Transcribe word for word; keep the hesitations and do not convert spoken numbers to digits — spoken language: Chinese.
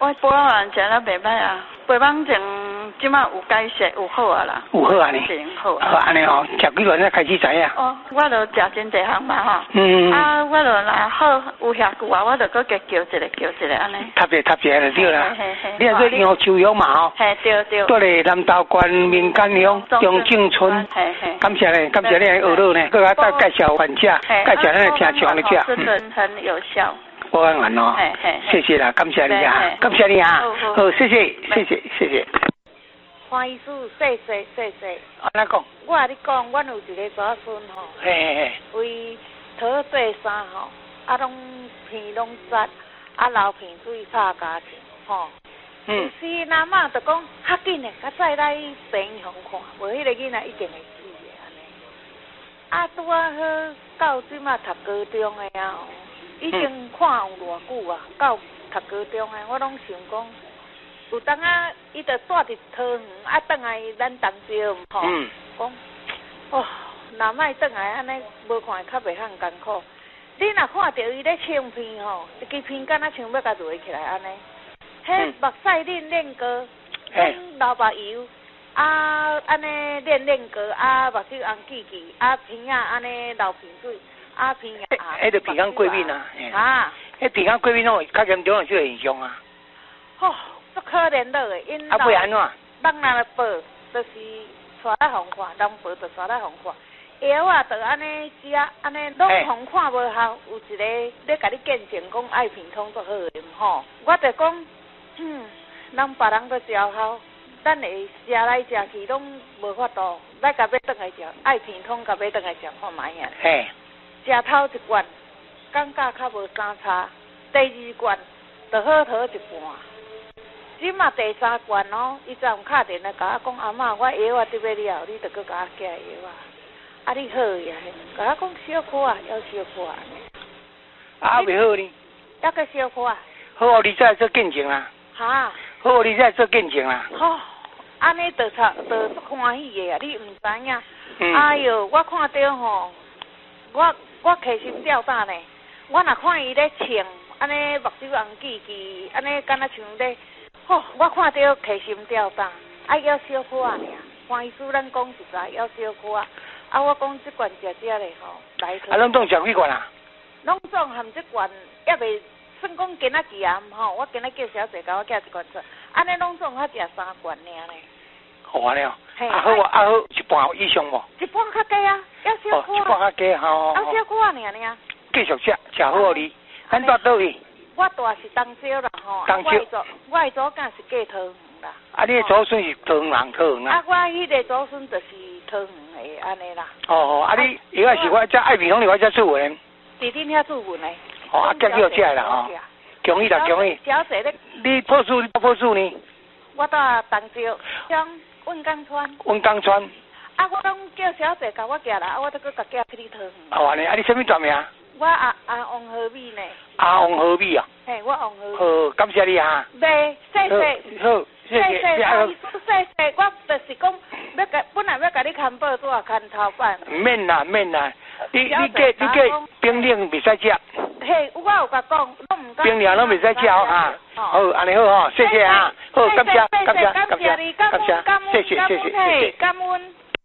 我保养食了袂歹啊，肥蟒症即马有改善，有好啊啦。 有好啊呢？ 好啊。 好安尼吼，食几轮才开始知影。 哦，我著食真侪项嘛吼。 嗯。 啊，我著若好有遐久啊，我著搁加叫一个叫一个安尼。 搭者搭者就对啦。 嘿嘿嘿。 你若说杨秋香嘛吼。 嘿对对。 过来南投县民间乡中正村。嘿嘿。感谢咧，感谢你学乐呢，搁甲大介绍患者，介绍咱的听众咧食。 真的很有效。 保安员哦，谢谢啦，感谢你啊，感谢你啊，好，谢谢，谢谢，谢谢。 潘医师，谢谢，谢谢。 安怎讲？ 我甲你讲，阮有一个祖孙吼， 嘿嘿嘿， 为讨做衫吼，啊拢片拢窄，啊流片水拍家庭吼。嗯。有时那嘛就讲较紧的，较早来病院看，无迄个囡仔一定会死的安尼。啊，拄啊好到即马读高中的啊。已经看有偌久啊，到读高中诶，我拢想讲，有当啊，伊着住伫桃园，啊，转来咱同州吼，讲哦，若莫转来安尼，无看较袂遐艰苦。你若看到伊咧唱片吼，一支片敢若像要甲落起来安尼，迄目屎练练过，拢流目油，啊，安尼练练过，啊，目睭红记记，啊，鼻仔安尼流鼻水。啊，鼻啊， 迄个鼻腔过敏啊， 啊， 迄鼻腔过敏拢较严重有这个现象啊。 吼，足可怜了诶，因啊，不然怎？ 人若报，就是带来互看，人报就带来互看。药啊，就安尼食，安尼拢互看无效。有一个咧甲你见证讲爱平通足好诶吼，我着讲，嗯，人别人都照效，咱会食来食去拢无法度，咱甲要转来食，爱平通甲要转来食看卖啊。 嘿。 食头一罐，感觉较无啥差。第二罐就好讨一半。即马第三罐哦，伊昨昏敲电来甲我讲，阿嬷，我药啊得要了，你着搁甲我寄药啊。啊，你好呀，甲我讲小可啊，要小可啊。 啊，未好呢？ 还阁小可啊？ 好，你再做见证啦。 哈？ 好，你再做见证啦。 好，安尼着差，着足欢喜的啊！你毋知影？嗯、哎哟，我看到吼，我。我起心吊胆呢，我若看伊咧穿，安尼目睭红记记，安尼敢若像咧，吼，我看到起心吊胆，啊要小可啊尔，黄医师咱讲实在要小可啊，啊我讲即罐食食咧吼，来。 啊，拢总食几罐啊？ 拢总含即罐，还袂算讲今仔日啊吼，我今仔叫小姐甲我寄一罐出，安尼拢总较食三罐尔咧。 好安尼哦，啊好啊，啊好一半以上无？ 一半较低啊，要小可啊。 哦，一半较低，吼。 啊小可啊尔尔。 继续食，食好你。咱住倒去？ 我住是东州啦吼。 东州。 我的祖囝是嫁桃园啦。 啊，你的祖孙是桃园人，桃园啦。 啊，我迄个祖孙就是桃园的安尼啦。 哦哦，啊你伊个是我只爱平乡，你我只做文。 伫恁遐做文的。 哦，啊，叫叫食啦吼。恭喜啦，恭喜。 小姐咧。 你破数，你破数呢？ 我住东州，乡。温江川， 温江川。 啊，我拢叫小姐甲我寄啦，啊，我再搁甲寄去你桃园。 哦，安尼，啊，你什么大名？ 我阿阿王和美呢。 阿王和美啊。 嘿，我王和美。 好，感谢你啊。 袂，谢谢。 好，谢谢。 谢谢，不好意思，谢谢。我就是讲，要甲本来要甲你看报纸看头版。 唔免啦，唔免啦。你你嫁你嫁冰冷袂使食。 嘿，我有甲讲，我唔敢。 冰凉拢袂使食啊。好，安尼好吼，谢谢啊。好，感谢，感谢，感谢，感谢，谢谢，谢谢，谢谢。 感恩。